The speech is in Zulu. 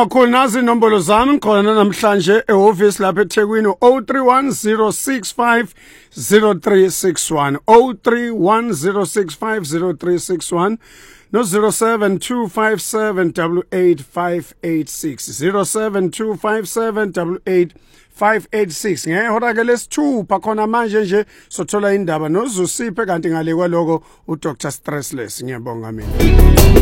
kakhulu nazi inombolo zami ngikhona namhlanje ehhovisi lapha eThekwini 0310650361 0310650361 no 0725788586 0725788586 ngehora ke lesithupha khona manje nje sothola indaba noZusiphe kanti ngale kwaloko uDr Stressless ngiyabonga mina